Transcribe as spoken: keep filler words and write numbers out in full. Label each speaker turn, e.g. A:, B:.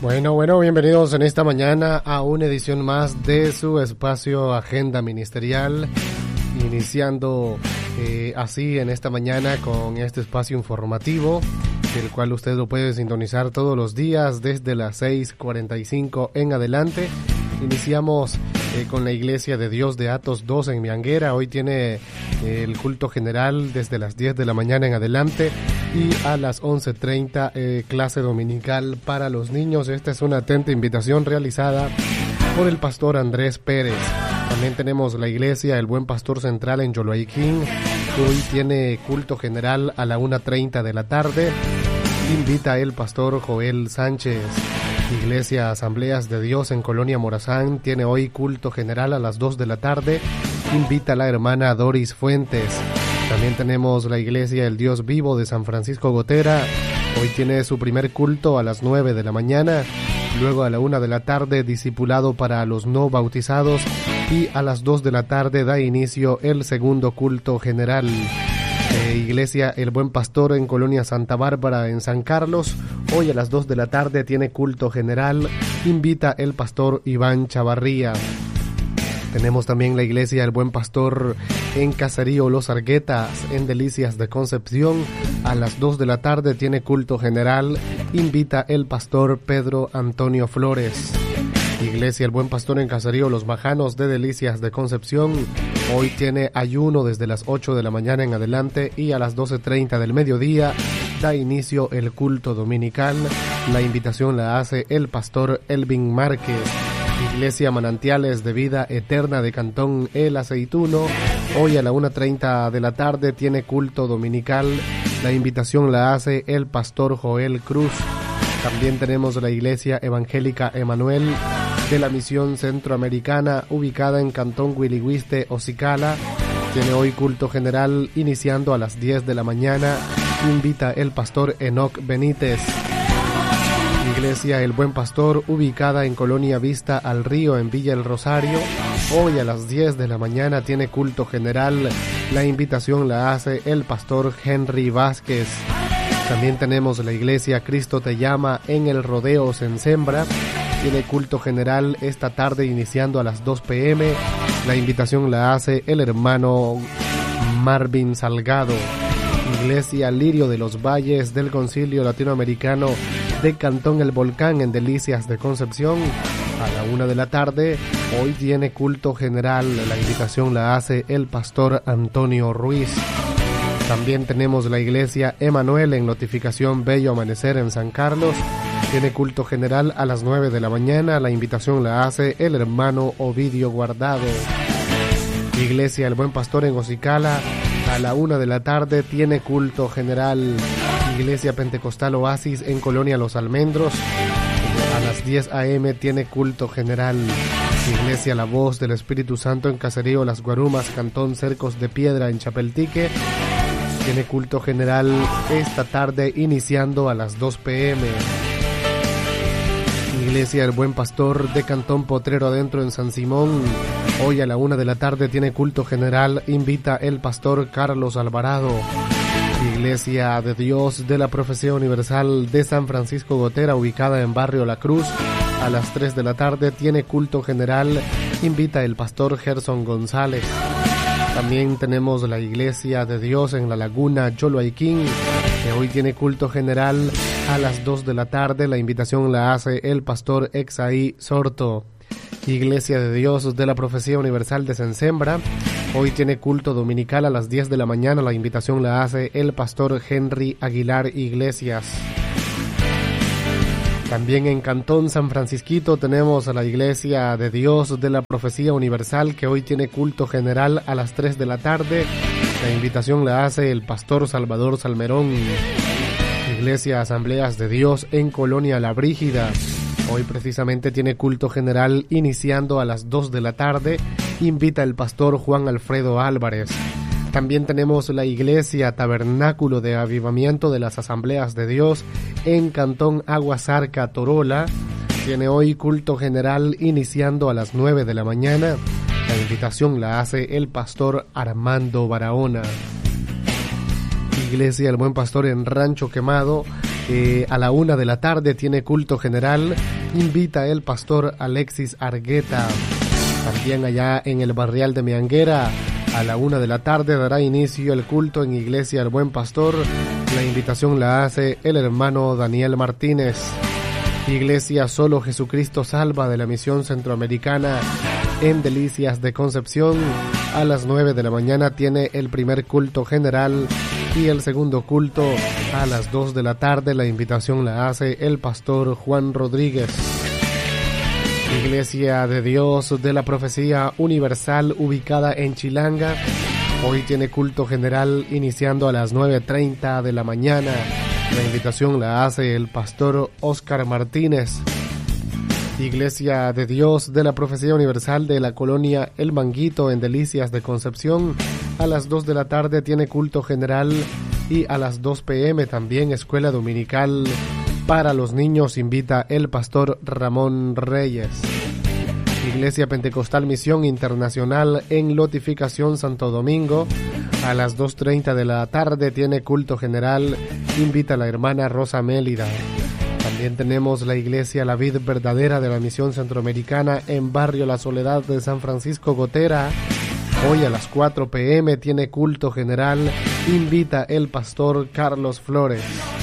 A: Bueno, bueno, bienvenidos en esta mañana a una edición más de su espacio Agenda Ministerial, iniciando eh, así en esta mañana con este espacio informativo, el cual usted lo puede sintonizar todos los días desde las seis cuarenta y cinco en adelante. Iniciamos eh, con la Iglesia de Dios de Atos dos en Mianguera. Hoy tiene eh, el culto general desde las diez de la mañana en adelante y a las once treinta eh, clase dominical para los niños. Esta es una atenta invitación realizada por el pastor Andrés Pérez. También tenemos la Iglesia El Buen Pastor Central en Yoloaiquín, que hoy tiene culto general a la una treinta de la tarde. Invita el pastor Joel Sánchez. Iglesia Asambleas de Dios en Colonia Morazán tiene hoy culto general a las dos de la tarde. Invita a la hermana Doris Fuentes. También tenemos la Iglesia El Dios Vivo de San Francisco Gotera. Hoy tiene su primer culto a las nueve de la mañana. Luego a la una de la tarde, discipulado para los no bautizados. Y a las dos de la tarde da inicio el segundo culto general. Eh, Iglesia El Buen Pastor en Colonia Santa Bárbara en San Carlos. Hoy a las dos de la tarde tiene culto general. Invita el pastor Iván Chavarría. Tenemos también la Iglesia El Buen Pastor en Caserío Los Arguetas, en Delicias de Concepción. A las dos de la tarde tiene culto general. Invita el pastor Pedro Antonio Flores. Iglesia El Buen Pastor en Caserío Los Bajanos de Delicias de Concepción. Hoy tiene ayuno desde las ocho de la mañana en adelante y a las doce treinta del mediodía da inicio el culto dominical. La invitación la hace el pastor Elvin Márquez. Iglesia Manantiales de Vida Eterna de Cantón El Aceituno. Hoy a la una treinta de la tarde tiene culto dominical. La invitación la hace el pastor Joel Cruz. También tenemos la Iglesia Evangélica Emanuel de la Misión Centroamericana, ubicada en Cantón Huilihuiste, Ocicala. Tiene hoy culto general iniciando a las diez de la mañana. Invita el pastor Enoc Benítez. Iglesia El Buen Pastor, ubicada en Colonia Vista al Río, en Villa El Rosario. Hoy a las diez de la mañana tiene culto general. La invitación la hace el pastor Henry Vázquez. También tenemos la Iglesia Cristo Te Llama en El Rodeo Sensembra. Tiene culto general esta tarde iniciando a las dos pe eme. La invitación la hace el hermano Marvin Salgado. Iglesia Lirio de los Valles del Concilio Latinoamericano de Cantón El Volcán en Delicias de Concepción. A la una de la tarde, hoy tiene culto general. La invitación la hace el pastor Antonio Ruiz. También tenemos la Iglesia Emanuel en Notificación Bello Amanecer en San Carlos. Tiene culto general a las nueve de la mañana. La invitación la hace el hermano Ovidio Guardado. Iglesia El Buen Pastor en Ocicala. A la una de la tarde tiene culto general. Iglesia Pentecostal Oasis en Colonia Los Almendros. A las diez a eme tiene culto general. Iglesia La Voz del Espíritu Santo en Caserío Las Guarumas, Cantón Cercos de Piedra en Chapeltique. Tiene culto general esta tarde iniciando a las dos pe eme. Iglesia El Buen Pastor de Cantón Potrero Adentro en San Simón. Hoy a la una de la tarde tiene culto general. Invita el pastor Carlos Alvarado. Iglesia de Dios de la Profecía Universal de San Francisco Gotera, ubicada en Barrio La Cruz. A las tres de la tarde tiene culto general. Invita el pastor Gerson González. También tenemos la Iglesia de Dios en La Laguna, Yoloaiquín, que hoy tiene culto general a las dos de la tarde. La invitación la hace el pastor Exaí Sorto. Iglesia de Dios de la Profecía Universal de Sensembra. Hoy tiene culto dominical a las diez de la mañana. La invitación la hace el pastor Henry Aguilar Iglesias. También en Cantón San Francisquito tenemos a la Iglesia de Dios de la Profecía Universal, que hoy tiene culto general a las tres de la tarde. La invitación la hace el pastor Salvador Salmerón. Iglesia Asambleas de Dios en Colonia La Brígida. Hoy precisamente tiene culto general iniciando a las dos de la tarde. Invita el pastor Juan Alfredo Álvarez. También tenemos la Iglesia Tabernáculo de Avivamiento de las Asambleas de Dios en Cantón Aguasarca, Torola. Tiene hoy culto general iniciando a las nueve de la mañana. La invitación la hace el pastor Armando Barahona. Iglesia El Buen Pastor en Rancho Quemado. Eh, a la una de la tarde tiene culto general, invita el pastor Alexis Argueta. También allá en el barrial de Mianguera, a la una de la tarde dará inicio el culto en Iglesia El Buen Pastor. La invitación la hace el hermano Daniel Martínez. Iglesia Solo Jesucristo Salva de la Misión Centroamericana en Delicias de Concepción, a las nueve de la mañana tiene el primer culto general y el segundo culto a las dos de la tarde. La invitación la hace el pastor Juan Rodríguez. Iglesia de Dios de la Profecía Universal ubicada en Chilanga, hoy tiene culto general iniciando a las nueve treinta de la mañana. La invitación la hace el pastor Óscar Martínez. Iglesia de Dios de la Profecía Universal de la colonia El Manguito en Delicias de Concepción, a las dos de la tarde tiene culto general y a las dos pe eme también escuela dominical para los niños, invita el pastor Ramón Reyes. Iglesia Pentecostal Misión Internacional en Lotificación Santo Domingo, a las dos treinta de la tarde tiene culto general, invita a la hermana Rosa Mélida. También tenemos la Iglesia La Vid Verdadera de la Misión Centroamericana en Barrio La Soledad de San Francisco Gotera. Hoy a las cuatro pe eme tiene culto general, invita el pastor Carlos Flores.